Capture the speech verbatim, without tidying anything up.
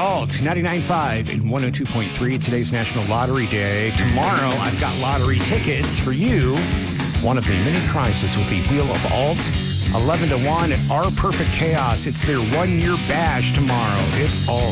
Alt, ninety-nine point five and one oh two point three. Today's National Lottery Day. Tomorrow, I've got lottery tickets for you. One of the many prizes will be Wheel of Alt, eleven to one at Our Perfect Chaos. It's their one-year bash tomorrow. It's Alt.